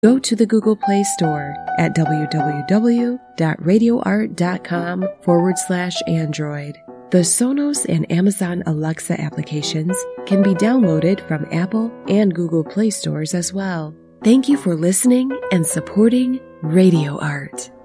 Go to the Google Play Store at www.radioart.com/Android. The Sonos and Amazon Alexa applications can be downloaded from Apple and Google Play stores as well. Thank you for listening and supporting Radio Art.